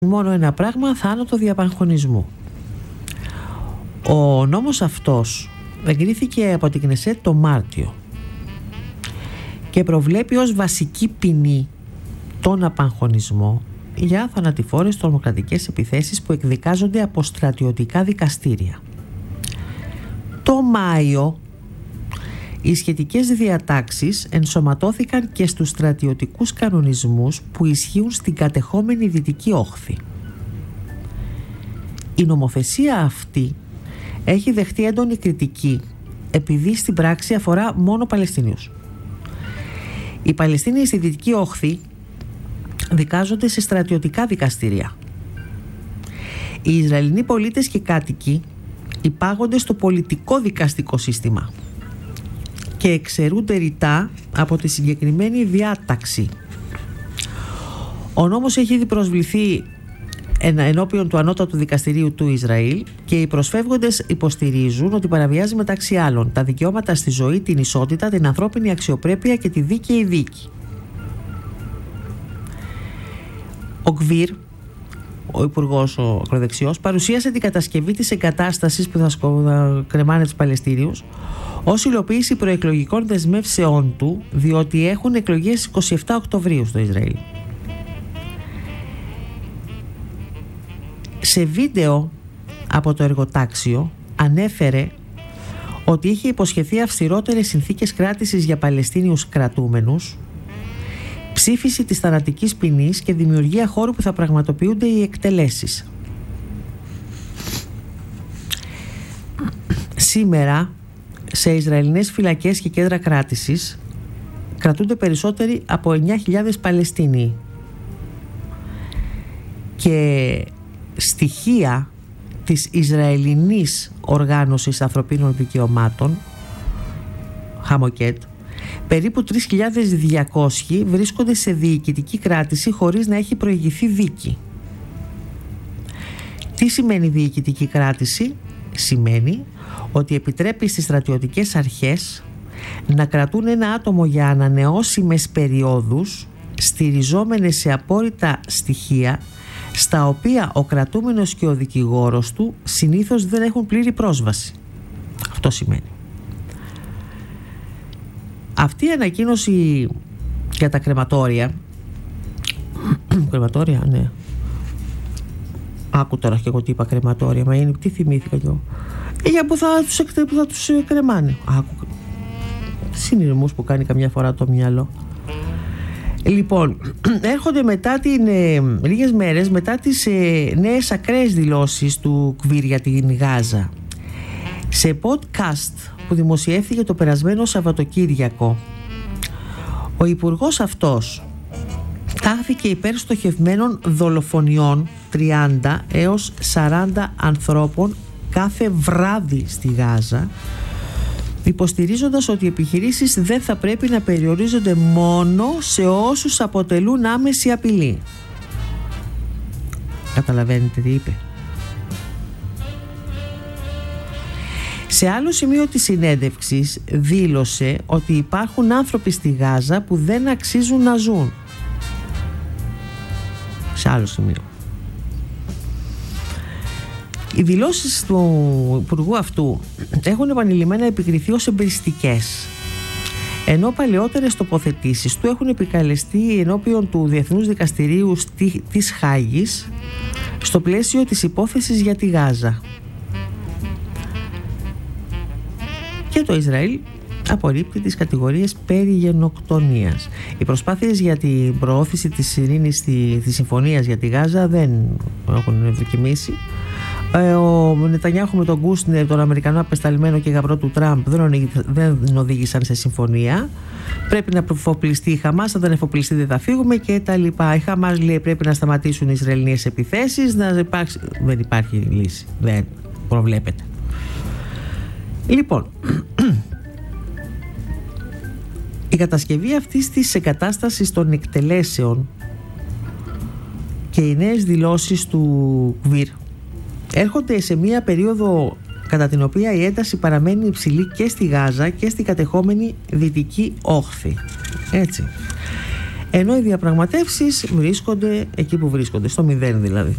μόνο ένα πράγμα, θάνατο διαπαγχωνισμού. Ο νόμος αυτός εγκρίθηκε από την Κνεσέτ το Μάρτιο και προβλέπει ως βασική ποινή τον απαγχωνισμό για θανατηφόρες τρομοκρατικές επιθέσεις που εκδικάζονται από στρατιωτικά δικαστήρια. Το Μάιο οι σχετικές διατάξεις ενσωματώθηκαν και στους στρατιωτικούς κανονισμούς που ισχύουν στην κατεχόμενη Δυτική Όχθη. Η νομοθεσία αυτή έχει δεχτεί έντονη κριτική επειδή στην πράξη αφορά μόνο Παλαιστινίους. Οι Παλαιστίνοι στη Δυτική Όχθη δικάζονται σε στρατιωτικά δικαστήρια. Οι Ισραηλινοί πολίτες και κάτοικοι υπάγονται στο πολιτικό δικαστικό σύστημα και εξαιρούνται ρητά από τη συγκεκριμένη διάταξη. Ο νόμος έχει ήδη προσβληθεί ενώπιον του Ανώτατου Δικαστηρίου του Ισραήλ και οι προσφεύγοντες υποστηρίζουν ότι παραβιάζει μεταξύ άλλων τα δικαιώματα στη ζωή, την ισότητα, την ανθρώπινη αξιοπρέπεια και τη δίκαιη δίκη. Ο Γκβίρ, ο υπουργός ο ακροδεξιός, παρουσίασε την κατασκευή της εγκατάστασης που θα κρεμάνε τους Παλαιστίνιους ως υλοποίηση προεκλογικών δεσμεύσεών του, διότι έχουν εκλογές 27 Οκτωβρίου στο Ισραήλ. Σε βίντεο από το εργοτάξιο ανέφερε ότι είχε υποσχεθεί αυστηρότερες συνθήκες κράτησης για Παλαιστίνιους κρατούμενους, ψήφιση της θανατικής ποινής και δημιουργία χώρου που θα πραγματοποιούνται οι εκτελέσεις. Σήμερα σε Ισραηλινές φυλακές και κέντρα κράτησης κρατούνται περισσότεροι από 9.000 Παλαιστίνοι και στοιχεία της Ισραηλινής Οργάνωσης Ανθρωπίνων Δικαιωμάτων, Χαμοκέτ, περίπου 3.200 βρίσκονται σε διοικητική κράτηση χωρίς να έχει προηγηθεί δίκη. Τι σημαίνει διοικητική κράτηση? Σημαίνει ότι επιτρέπει στις στρατιωτικές αρχές να κρατούν ένα άτομο για ανανεώσιμες περιόδους, στηριζόμενες σε απόρριτα στοιχεία στα οποία ο κρατούμενος και ο δικηγόρος του συνήθως δεν έχουν πλήρη πρόσβαση. Αυτό σημαίνει. Αυτή η ανακοίνωση για τα κρεματόρια κρεματόρια, ναι. Άκου τώρα και εγώ τι είπα κρεματόρια, μα είναι, τι θυμήθηκα κι εγώ. Για που θα τους κρεμάνε. Άκου συνειρμούς που κάνει καμιά φορά το μυαλό. Λοιπόν, έρχονται μετά λίγες μέρες μετά τις νέες ακραίες δηλώσεις του Γκβίρ για την Γάζα. Σε podcast που δημοσιεύθηκε το περασμένο Σαββατοκύριακο, ο υπουργός αυτός τάχθηκε υπέρ στοχευμένων δολοφονιών 30 έως 40 ανθρώπων κάθε βράδυ στη Γάζα, υποστηρίζοντας ότι οι επιχειρήσεις δεν θα πρέπει να περιορίζονται μόνο σε όσους αποτελούν άμεση απειλή. Καταλαβαίνετε τι είπε? Σε άλλο σημείο της συνέντευξης δήλωσε ότι υπάρχουν άνθρωποι στη Γάζα που δεν αξίζουν να ζουν. Σε άλλο σημείο. Οι δηλώσεις του υπουργού αυτού έχουν επανειλημμένα επικριθεί ως εμπριστικές, ενώ παλαιότερες τοποθετήσεις του έχουν επικαλεστεί ενώπιον του Διεθνούς Δικαστηρίου της Χάγης στο πλαίσιο της υπόθεσης για τη Γάζα. Και το Ισραήλ απορρίπτει τις κατηγορίες περί γενοκτονίας. Οι προσπάθειες για την προώθηση της ειρήνης της συμφωνίας για τη Γάζα δεν έχουν ευδοκιμήσει. Ο Νετανιάχου με τον Κούσνερ, τον Αμερικανό απεσταλμένο και γαμπρό του Τραμπ, δεν οδήγησαν σε συμφωνία. Πρέπει να εφοπλιστεί η Χαμάς, αν δεν εφοπλιστεί δεν θα φύγουμε και τα λοιπά. Η Χαμάς λέει πρέπει να σταματήσουν οι Ισραηλινές επιθέσεις, δεν υπάρχει λύση, δεν προβλέπεται. Λοιπόν, η κατασκευή αυτής της εγκατάστασης των εκτελέσεων και οι νέες δηλώσεις του Γκβίρ έρχονται σε μία περίοδο κατά την οποία η ένταση παραμένει υψηλή και στη Γάζα και στην κατεχόμενη Δυτική Όχθη. Έτσι. Ενώ οι διαπραγματεύσεις βρίσκονται εκεί που βρίσκονται, στο 0 δηλαδή.